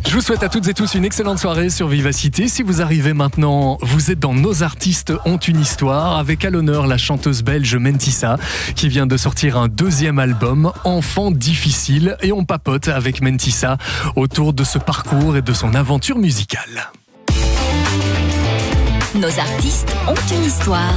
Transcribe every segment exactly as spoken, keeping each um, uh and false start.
Je vous souhaite à toutes et tous une excellente soirée sur Vivacité. Si vous arrivez maintenant, vous êtes dans Nos artistes ont une histoire, avec à l'honneur la chanteuse belge Mentissa qui vient de sortir un deuxième album, Enfant difficile, et on papote avec Mentissa autour de ce parcours et de son aventure musicale. Nos artistes ont une histoire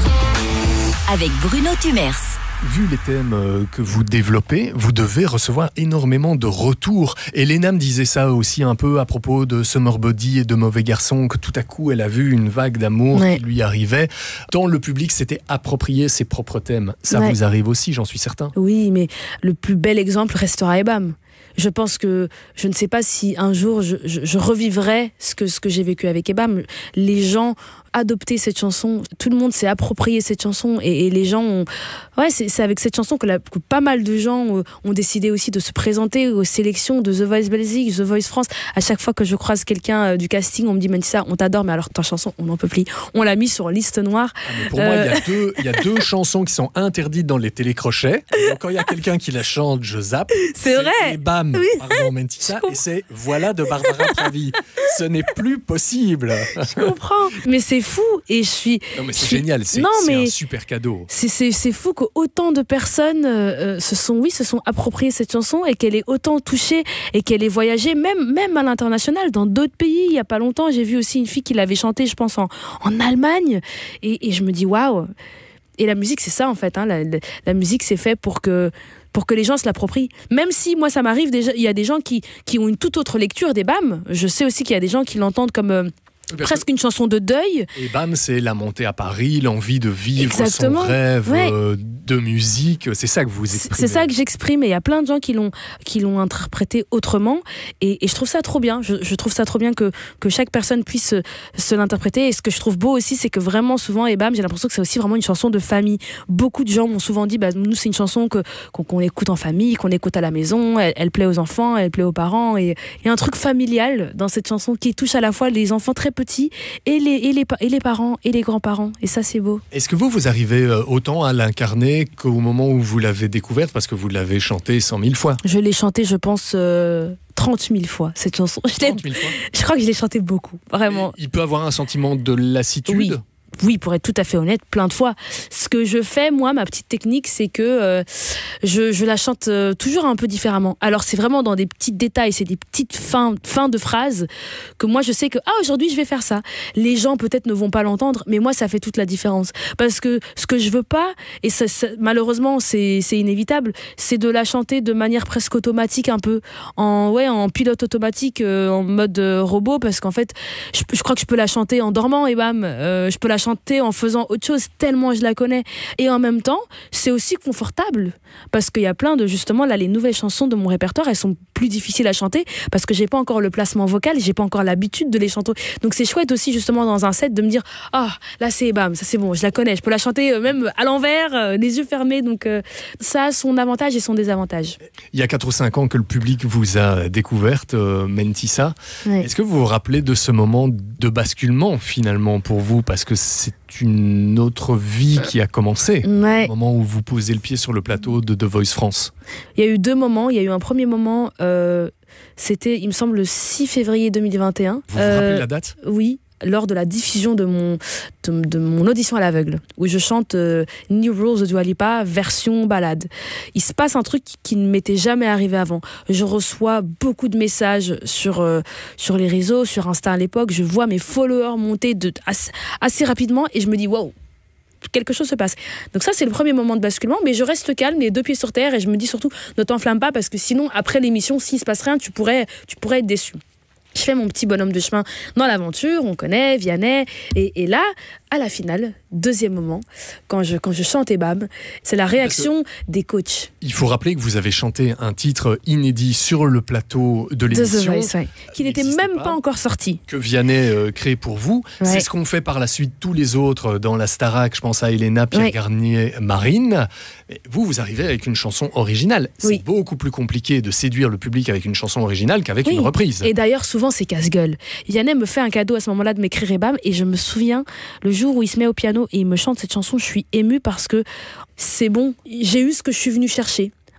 avec Bruno Tumers. Vu les thèmes que vous développez, vous devez recevoir énormément de retours. Et Léna me disait ça aussi un peu à propos de Summer Body et de Mauvais Garçon, que tout à coup elle a vu une vague d'amour ouais. qui lui arrivait. Tant le public s'était approprié ses propres thèmes. Ça ouais. vous arrive aussi, j'en suis certain. Oui, mais le plus bel exemple restera Ebam. Je pense que je ne sais pas si un jour je, je, je revivrai ce que, ce que j'ai vécu avec Ebam. Les gens adopté cette chanson, tout le monde s'est approprié cette chanson et, et les gens ont... Ouais, c'est, c'est avec cette chanson que, la, que pas mal de gens euh, ont décidé aussi de se présenter aux sélections de The Voice Belgique, The Voice France. À chaque fois que je croise quelqu'un euh, du casting, on me dit Mentissa, on t'adore, mais alors ta chanson, on n'en peut plus. On l'a mis sur liste noire. Ah, mais pour euh... moi, il y a deux, il y a deux chansons qui sont interdites dans les télécrochets. Donc, quand il y a quelqu'un qui la chante, je zappe. C'est, c'est vrai. Et bam, oui. pardon Mentissa, et c'est Voilà de Barbara Pravi. Ce n'est plus possible. Je comprends, mais c'est fou et je suis. Non mais c'est suis... génial, c'est, non, c'est mais un super cadeau. C'est, c'est, c'est fou qu'autant de personnes euh, se sont, oui, se sont appropriées cette chanson et qu'elle ait autant touché et qu'elle ait voyagé, même, même à l'international, dans d'autres pays. Il y a pas longtemps, j'ai vu aussi une fille qui l'avait chantée, je pense en, en Allemagne, et, et je me dis waouh. Et la musique, c'est ça en fait. Hein, la, la, la musique, c'est fait pour que pour que les gens se l'approprient. Même si moi, ça m'arrive déjà, il y a des gens qui qui ont une toute autre lecture des B A M. Je sais aussi qu'il y a des gens qui l'entendent comme euh, presque une chanson de deuil. Et bam, c'est la montée à Paris, l'envie de vivre Exactement. son rêve ouais. euh, de musique. C'est ça que vous exprimez. C'est ça que j'exprime. Et il y a plein de gens qui l'ont, qui l'ont interprété autrement. Et, et je trouve ça trop bien. Je, je trouve ça trop bien que, que chaque personne puisse se, se l'interpréter. Et ce que je trouve beau aussi, c'est que vraiment souvent, et bam, j'ai l'impression que c'est aussi vraiment une chanson de famille. Beaucoup de gens m'ont souvent dit, bah, nous, c'est une chanson que, qu'on, qu'on écoute en famille, qu'on écoute à la maison. Elle, elle plaît aux enfants, elle plaît aux parents. Et il y a un truc familial dans cette chanson qui touche à la fois les enfants très petits et les, et les, et les parents et les grands-parents. Et ça, c'est beau. Est-ce que vous, vous arrivez autant à l'incarner qu'au moment où vous l'avez découverte, parce que vous l'avez chantée cent mille fois? Je l'ai chantée, je pense, euh, trente mille fois, cette chanson. Je, trente mille fois je crois que je l'ai chantée beaucoup, vraiment. Et il peut avoir un sentiment de lassitude? Oui. Oui, pour être tout à fait honnête, plein de fois. Ce que je fais, moi, ma petite technique, c'est que euh, je, je la chante euh, toujours un peu différemment. Alors, c'est vraiment dans des petits détails, c'est des petites fins, fins de phrases que moi, je sais que, ah, aujourd'hui, je vais faire ça. Les gens, peut-être, ne vont pas l'entendre, mais moi, ça fait toute la différence. Parce que ce que je veux pas, et ça, ça, malheureusement, c'est, c'est inévitable, c'est de la chanter de manière presque automatique, un peu, en, ouais, en pilote automatique, euh, en mode euh, robot, parce qu'en fait, je, je crois que je peux la chanter en dormant, et bam, euh, je peux la chanter en faisant autre chose tellement je la connais, et en même temps c'est aussi confortable parce qu'il y a plein de, justement là, les nouvelles chansons de mon répertoire, elles sont plus difficiles à chanter parce que j'ai pas encore le placement vocal, j'ai pas encore l'habitude de les chanter, donc c'est chouette aussi justement dans un set de me dire ah là c'est bam, ça c'est bon, je la connais, je peux la chanter euh, même à l'envers, euh, les yeux fermés, donc euh, ça a son avantage et son désavantage. Il y a quatre ou cinq ans que le public vous a découverte, euh, Mentissa. Ouais. Est-ce que vous vous rappelez de ce moment de basculement finalement pour vous, parce que c'est une autre vie qui a commencé, ouais. au moment où vous posez le pied sur le plateau de The Voice France? Il y a eu deux moments. Il y a eu un premier moment, euh, c'était, il me semble, le six février deux mille vingt et un. Vous vous euh, rappelez la date? Oui, lors de la diffusion de mon, de, de mon audition à l'aveugle, où je chante euh, New Rules de Dua Lipa, version balade. Il se passe un truc qui ne m'était jamais arrivé avant. Je reçois beaucoup de messages sur, euh, sur les réseaux, sur Insta à l'époque. Je vois mes followers monter de, assez, assez rapidement et je me dis wow, quelque chose se passe. Donc ça, c'est le premier moment de basculement, mais je reste calme, les deux pieds sur terre, et je me dis surtout, ne t'enflamme pas, parce que sinon, après l'émission, s'il se passe rien, tu pourrais, tu pourrais être déçu. Je fais mon petit bonhomme de chemin dans l'aventure, on connaît, Vianney, et, et là, à la finale, deuxième moment, quand je, quand je chante Ebam, c'est la réaction des coachs. Il faut rappeler que vous avez chanté un titre inédit sur le plateau de l'émission, The Voice, ouais, qui n'était même pas, pas encore sorti. Que Vianney euh, crée pour vous. Ouais. C'est ce qu'ont fait par la suite tous les autres dans la Starac. Je pense à Elena, Pierre ouais. Garnier, Marine. Mais vous, vous arrivez avec une chanson originale. C'est oui. beaucoup plus compliqué de séduire le public avec une chanson originale qu'avec oui. une reprise. Et d'ailleurs, souvent, c'est casse-gueule. Vianney me fait un cadeau à ce moment-là de m'écrire Ebam, et je me souviens, le jour où il se met au piano et il me chante cette chanson, je suis émue parce que c'est bon, j'ai eu ce que je suis venue chercher.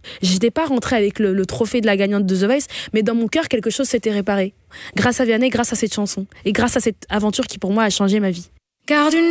J'étais pas rentrée avec le, le trophée de la gagnante de The Voice, mais dans mon cœur, quelque chose s'était réparé. Grâce à Vianney, grâce à cette chanson. Et grâce à cette aventure qui, pour moi, a changé ma vie. Garde une